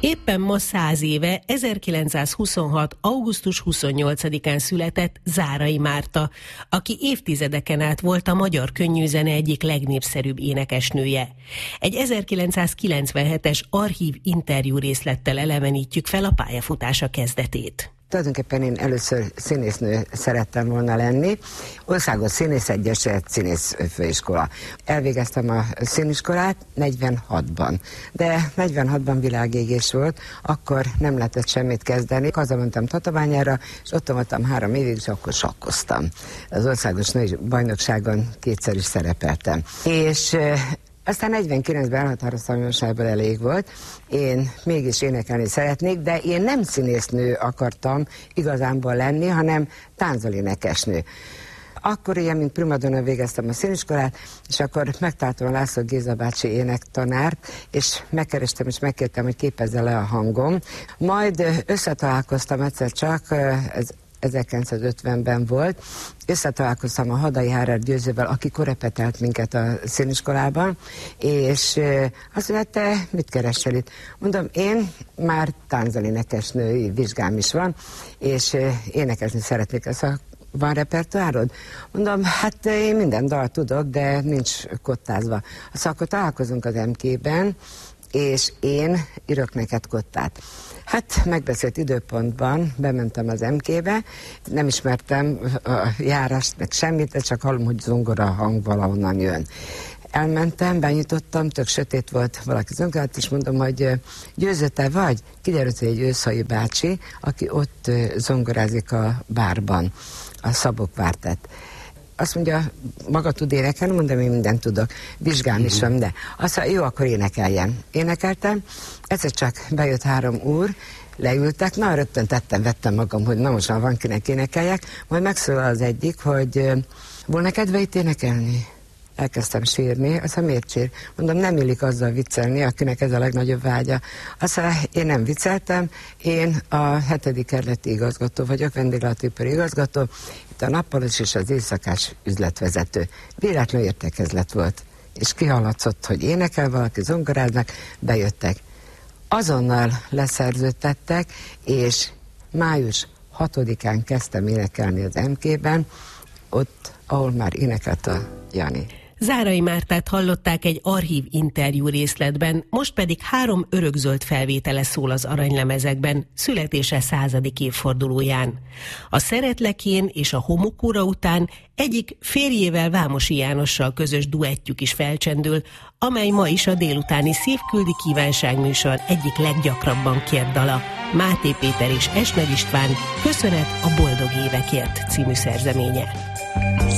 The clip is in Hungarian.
Éppen ma 100 éve, 1926. augusztus 28-án született Zárai Márta, aki évtizedeken át volt a magyar könnyűzene egyik legnépszerűbb énekesnője. Egy 1997-es archív interjú részlettel elevenítjük fel a pályafutása kezdetét. Tulajdonképpen én először színésznő szerettem volna lenni. Országos Színészegyesület, Színészfőiskola. Elvégeztem a színiskolát 46-ban. De 46-ban világégés volt, akkor nem lehetett semmit kezdeni. Hazamentem Tatabányára, és ott voltam 3 évig, és akkor sakkoztam. Az országos női bajnokságon 2-szer is szerepeltem. És aztán 49-ben elhatároztam, hogy elég volt. Én mégis énekelni szeretnék, de én nem színésznő akartam igazánból lenni, hanem tánzolénekesnő. Akkor ilyen, mint primadonna végeztem a színiskolát, és akkor megtaláltam a László Géza bácsi énektanárt, és megkerestem, és megkértem, hogy képezze le a hangom. Majd összetalálkoztam egyszer csak, ez 1950-ben volt, összetalálkoztam a Hadai Hárár Győzővel, aki korepetelt minket a színiskolában, és azt mondja, te mit keresel itt? Mondom, én már tánzolénekesnői vizsgám is van, és énekelni szeretnék. Szóval van repertoárod? Mondom, hát én minden dal tudok, de nincs kottázva. Szóval akkor találkozunk az MK-ben, és én írok neked kottát. Hát megbeszélt időpontban bementem az MK-be, nem ismertem a járást, meg semmit, de csak hallom, hogy zongora hang valahonnan jön. Elmentem, benyitottam, tök sötét volt, valaki zongorát, és mondom, hogy Győző, te vagy? Kiderült, hogy egy őszhai bácsi, aki ott zongorázik a bárban, a Szabó Kvártett. Azt mondja, maga tud énekelni? Mondom, én mindent tudok. Vizsgám is van, de azt mondja, jó, akkor énekeljen. Énekeltem, egyszer csak bejött 3 úr, leültek, na rögtön vettem magam, hogy na most már van kinek énekeljek, majd megszólal az egyik, hogy volna kedve itt énekelni? Elkezdtem sírni, azt mondja, miért sír? Mondom, nem illik azzal viccelni, akinek ez a legnagyobb vágya. Azt mondja, én nem vicceltem, én a 7. kerületi igazgató vagyok, vendéglátóipari igazgató, itt a nappalos és az éjszakás üzletvezető. Véletlenül értekezlet volt, és kihallatszott, hogy énekel valaki, zongoráznak, bejöttek. Azonnal leszerződtettek, és május 6-án kezdtem énekelni az MK-ben, ott, ahol már énekelt a Jani. Zárai Mártát hallották egy archív interjú részletben, most pedig 3 örökzöld felvétele szól az aranylemezekben, születése 100. évfordulóján. A Szeretlek-én és a Homokóra után egyik férjével, Vámosi Jánossal közös duettjük is felcsendül, amely ma is a délutáni Szívküldi kívánságműsor egyik leggyakrabban kért dala. Máté Péter és Esner István Köszönet a boldog évekért című szerzeménye.